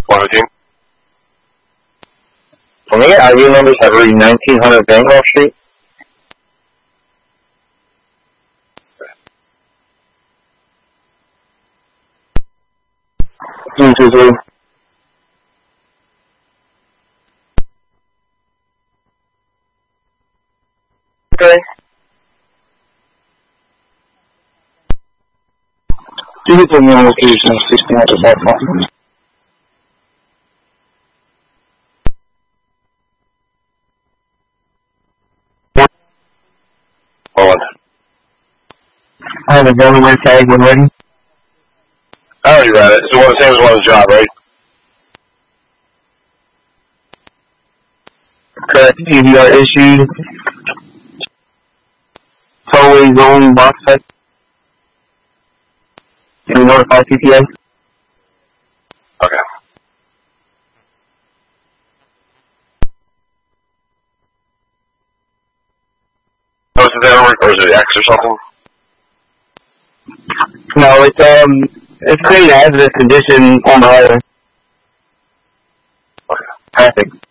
115. For me, ID numbers have read 1900 Bancroft Street. Okay. You can put me on location 1600 Bancroft. Hold on. I have a Delaware tag when ready. I already read it. It's the same as one of the job, right? Correct. PVR issued. Tollway zone box check. Can we notify CTA? Okay. So is it there, or is it X or something? No, it's creating a hazardous condition on the highway. Okay. Traffic.